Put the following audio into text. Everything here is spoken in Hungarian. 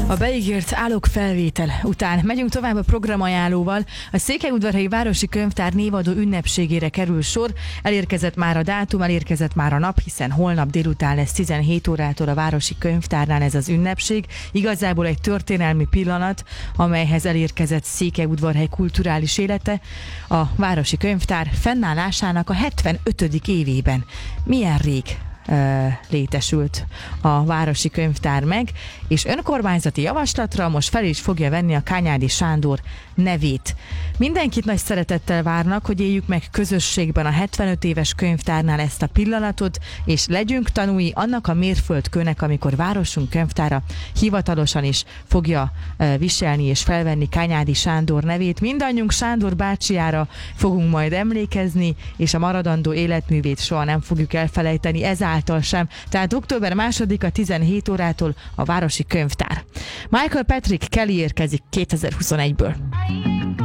A beígért állókfelvétel után megyünk tovább a programajánlóval. A Székelyudvarhelyi Városi Könyvtár névadó ünnepségére kerül sor. Elérkezett már a dátum, elérkezett már a nap, hiszen holnap délután lesz 17 órától a Városi Könyvtárnál ez az ünnepség. Igazából egy történelmi pillanat, amelyhez elérkezett Székelyudvarhely kulturális élete. A Városi Könyvtár fennállásának a 75. évében. Milyen rég létesült a Városi Könyvtár meg, és önkormányzati javaslatra most fel is fogja venni a Kányádi Sándor nevét. Mindenkit nagy szeretettel várnak, hogy éljük meg közösségben a 75 éves könyvtárnál ezt a pillanatot, és legyünk tanúi annak a mérföldkőnek, amikor városunk könyvtára hivatalosan is fogja viselni és felvenni Kányádi Sándor nevét. Mindannyiunk Sándor bácsiára fogunk majd emlékezni, és a maradandó életművét soha nem fogjuk elfelejteni, ezáltal sem. Tehát október 2-a 17 órától a Városi Könyvtár. Michael Patrick Kelly érkezik 2021-ből.